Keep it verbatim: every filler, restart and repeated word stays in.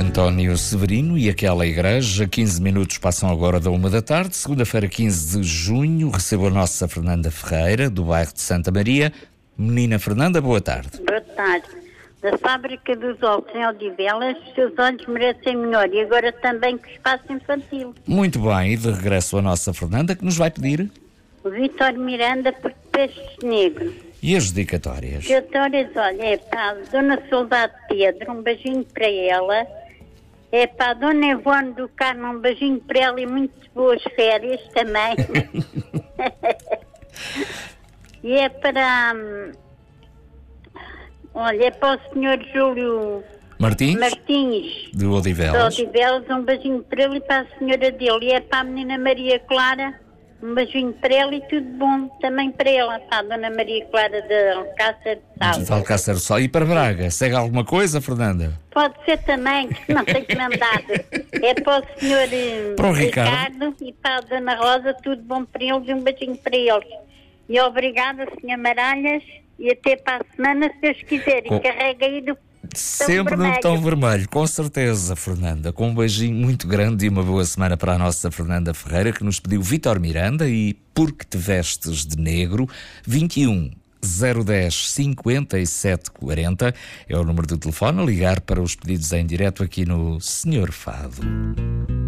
António Severino e aquela igreja. Quinze minutos passam agora da uma da tarde. Segunda-feira, quinze de junho, recebo a nossa Fernanda Ferreira, do bairro de Santa Maria. Menina Fernanda, boa tarde. Boa tarde. Da fábrica dos ovos em Odivelas, os seus olhos merecem melhor. E agora também com espaço infantil. Muito bem, e de regresso a nossa Fernanda, que nos vai pedir? O Vítor Miranda, por Peixes Negro. E as dedicatórias? Dedicatórias, olha, é para a Dona Soldado Pedro, um beijinho para ela. É para a Dona Ivone do Carmo, um beijinho para ela e muito boas férias também. E é para... Hum, olha, é para o senhor Júlio Martins, Martins de Odivelas. de Odivelas, um beijinho para ele e para a senhora dele. E é para a menina Maria Clara, um beijinho para ela e tudo bom também para ela, para a Dona Maria Clara de Alcácer de De Sal. Alcácer do Sal. E para Braga, segue alguma coisa, Fernanda? Pode ser também, que não tem que mandar. É para o senhor eh, Para o Ricardo. Ricardo e para a Dona Rosa, tudo bom para eles e um beijinho para eles. E obrigada, senhor Maralhas, e até para a semana, se Deus quiser. Com... E carrega aí do Sempre no botão vermelho, com certeza, Fernanda. Com um beijinho muito grande e uma boa semana para a nossa Fernanda Ferreira, que nos pediu Vítor Miranda e Porque Te Vestes de Negro. Vinte e um, zero dez, cinquenta e sete, quarenta é o número do telefone a ligar para os pedidos em direto aqui no Senhor Fado.